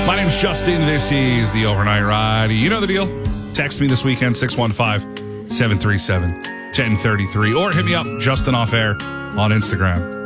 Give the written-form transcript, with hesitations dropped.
My name's Justin. This is the Overnight Ride. You know the deal. Text me this weekend, 615-737-1033. Or hit me up, Justin Off Air, on Instagram.